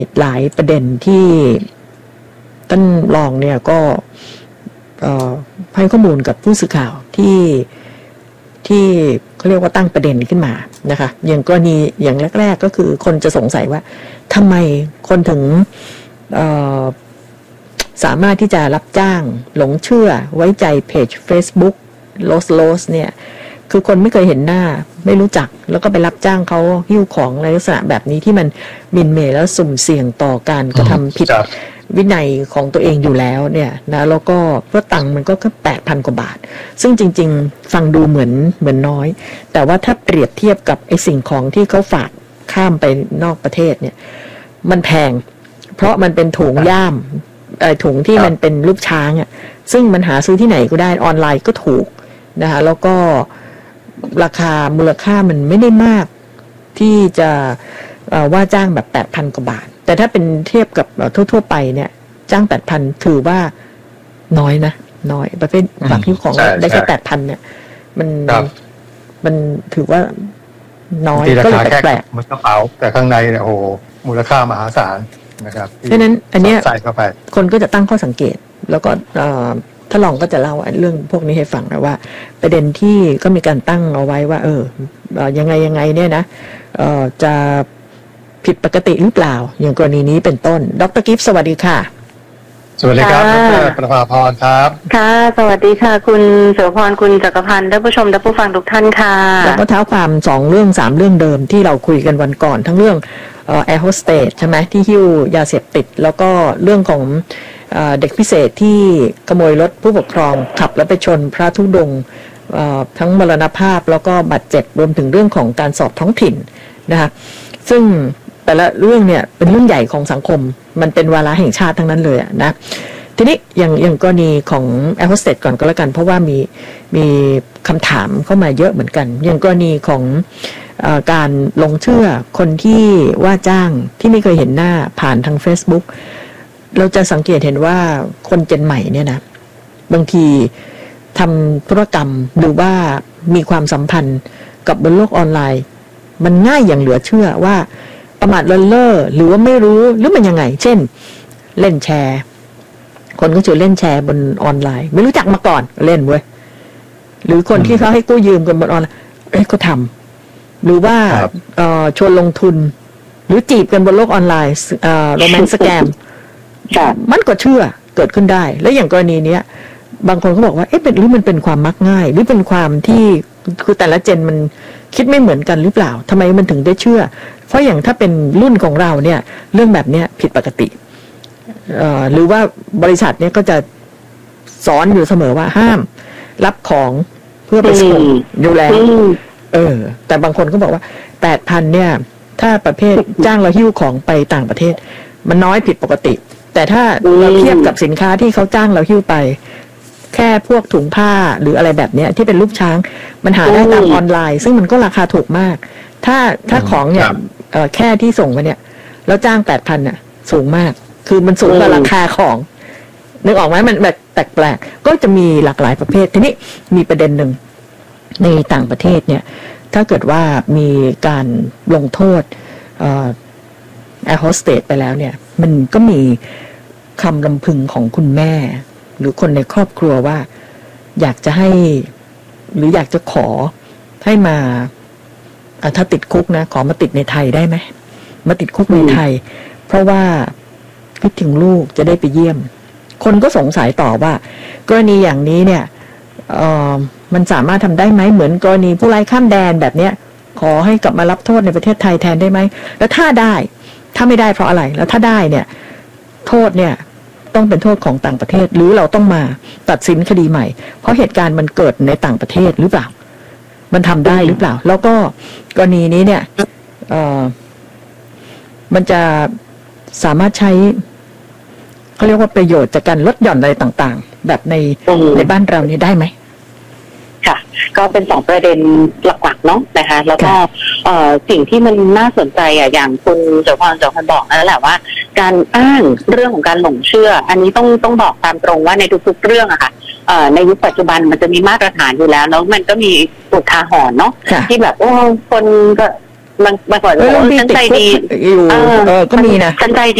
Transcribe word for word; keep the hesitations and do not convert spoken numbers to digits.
หลายประเด็นที่ท่านรองเนี่ยก็ให้ข้อมูลกับผู้สื่อข่าวที่ที่เขาเรียกว่าตั้งประเด็นขึ้นมานะคะอย่างกรณีอย่างแรกๆก็คือคนจะสงสัยว่าทำไมคนถึงสามารถที่จะรับจ้างหลงเชื่อไว้ใจเพจ Facebook Los Los เนี่ยคือคนไม่เคยเห็นหน้าไม่รู้จักแล้วก็ไปรับจ้างเขาหิ้วของในลักษณะแบบนี้ที่มันหมิ่นเหม่แล้วสุ่มเสี่ยงต่อการกระทำผิดวินัยของตัวเองอยู่แล้วเนี่ยนะแล้วก็เพื่อตังค์มันก็แค่แปดพันกว่าบาทซึ่งจริงๆฟังดูเหมือนเหมือนน้อยแต่ว่าถ้าเปรียบเทียบกับไอ้สิ่งของที่เขาฝากข้ามไปนอกประเทศเนี่ยมันแพงเพราะมันเป็นถุงย่ามไอ้ถุงที่มันเป็นรูปช้างอ่ะซึ่งมันหาซื้อที่ไหนก็ได้ออนไลน์ก็ถูกนะคะแล้วก็ราคามูลค่ามันไม่ได้มากที่จะว่าจ้างแบบ แปดพัน กว่าบาทแต่ถ้าเป็นเทียบกับทั่วๆไปเนี่ยจ้าง แปดพัน ถือว่าน้อยนะน้อยประเภทฝากหิ้วของได้แค่ แปดพัน เนี่ยมันมันถือว่าน้อยก็เลยแปลกๆมันกระเป๋าแต่ข้างในเนี่ยโอ้โหมูลค่ามหาศาลนะครับเพราะฉะนั้นอันเนี้ยใส่เข้าไปคนก็จะตั้งข้อสังเกตแล้วก็ถ้าลองก็จะเล่าเรื่องพวกนี้ให้ฟังนะว่าประเด็นที่ก็มีการตั้งเอาไว้ว่าเออยังไงยังไงเนี่ยนะเอ่อจะผิดปกติหรือเปล่าอย่างกรณีนี้เป็นต้นดร.กิฟต์สวัสดีค่ะสวัสดีครับดร.ประภาพรครับค่ะสวัสดีค่ะคุณเสวพรคุณจักรพันธ์ท่านผู้ชมท่านผู้ฟังทุกท่านค่ะแล้วก็เท้าความสองเรื่องสามเรื่องเดิมที่เราคุยกันวันก่อนทั้งเรื่องเอ่อแอร์โฮสเตสใช่ไหมที่หิ้วยาเสพติดแล้วก็เรื่องของเด็กพิเศษที่ขโมยรถผู้ปกครองขับแล้วไปชนพระธุดงค์ทั้งมรณภาพแล้วก็บาดเจ็บรวมถึงเรื่องของการสอบท้องถิ่นนะคะซึ่งแต่ละเรื่องเนี่ยเป็นเรื่องใหญ่ของสังคมมันเป็นวาระแห่งชาติทั้งนั้นเลยนะทีนี้อย่างอย่างกรณีของแอร์โฮสเตสก่อนก็แล้วกันเพราะว่ามีมีคำถามเข้ามาเยอะเหมือนกันอย่างกรณีของเอ่อการลงเชื่อคนที่ว่าจ้างที่ไม่เคยเห็นหน้าผ่านทาง Facebookเราจะสังเกตเห็นว่าคนเจนใหม่เนี่ยนะบางทีทำธุรกรรมหรือว่ามีความสัมพันธ์กับบนโลกออนไลน์มันง่ายอย่างเหลือเชื่อว่าประมาทเลินเล่อหรือว่าไม่รู้หรือมันยังไงเช่นเล่นแชร์คนก็ชวนเล่นแชร์บนออนไลน์ไม่รู้จักมาก่อนเล่นเว้ยหรือคนที่เขาให้กู้ยืมกันบนออนไลน์เอ้ยก็ทำหรือว่าเอ่อชวนลงทุนหรือจีบกันบนโลกออนไลน์เอ่อโรแมนต์สแกมมันก็เชื่อเกิดขึ้นได้และอย่างกรณีเนี้ยบางคนเขาบอกว่าเอ๊ะเป็นหรือมันเป็นความมักง่ายหรือเป็นความที่คือแต่ละเจนมันคิดไม่เหมือนกันหรือเปล่าทำไมมันถึงได้เชื่อเพราะอย่างถ้าเป็นรุ่นของเราเนี่ยเรื่องแบบเนี้ยผิดปกติเอ่อหรือว่าบริษัทเนี้ยก็จะสอนอยู่เสมอว่าห้ามรับของเพื่อไปส่งดูแลเออแต่บางคนก็บอกว่า แปดพัน เนี่ยถ้าประเภทจ้างเราหิ้วของไปต่างประเทศมันน้อยผิดปกติแต่ถ้าเราเทียบกับสินค้าที่เขาจ้างเราหิ้วไปแค่พวกถุงผ้าหรืออะไรแบบเนี้ยที่เป็นรูปช้างมันหาได้ตามออนไลน์ซึ่งมันก็ราคาถูกมากถ้าถ้าของเนี่ยเอ่อแค่ที่ส่งมาเนี่ยแล้วจ้าง แปดพัน น่ะสูงมากคือมันสูงกว่าราคาของนึกออกไหมมันแบบแปลกๆก็จะมีหลากหลายประเภททีนี้มีประเด็นหนึ่งในต่างประเทศเนี่ยถ้าเกิดว่ามีการลงโทษเอ่อแอร์โฮสเตสไปแล้วเนี่ยมันก็มีคำลำพึงของคุณแม่หรือคนในครอบครัวว่าอยากจะให้หรืออยากจะขอให้มาถ้าติดคุกนะขอมาติดในไทยได้ไหมมาติดคุกในไทยเพราะว่าคิดถึงลูกจะได้ไปเยี่ยมคนก็สงสัยต่อว่ากรณีอย่างนี้เนี่ยเอ่อมันสามารถทำได้ไหมเหมือนกรณีผู้ไร้ข้ามแดนแบบเนี้ยขอให้กลับมารับโทษในประเทศไทยแทนได้ไหมแล้วถ้าได้ถ้าไม่ได้เพราะอะไรแล้วถ้าได้เนี่ยโทษเนี่ยต้องเป็นโทษของต่างประเทศหรือเราต้องมาตัดสินคดีใหม่เพราะเหตุการณ์มันเกิดในต่างประเทศหรือเปล่ามันทำได้หรือเปล่าแล้วก็กรณีนี้เนี่ยเอ่อมันจะสามารถใช้เขาเรียกว่าประโยชน์จากการลดหย่อนอะไรต่างๆแบบในในบ้านเรานี่ได้ไหมค่ะก็เป็นสองประเด็นหลักๆเนาะนะคะแล้วก็เอ่อสิ่งที่มันน่าสนใจอ่ะอย่างคุณเจ้าพรเจ้าพรบอกนั่นแหละว่าการอ้างเรื่องของการหลงเชื่ออันนี้ต้องต้องบอกตามตรงว่าในทุกๆเรื่องอะค่ะเอ่อในยุคปัจจุบันมันจะมีมาตรฐานอยู่แล้วแล้วมันก็มีอุทาหรณ์เนาะที่แบบโอ้คนก็บางบางคนเอบอกอว่ามีฉันติดใจคุกดีอยู่เออก็มีนะฉันใจ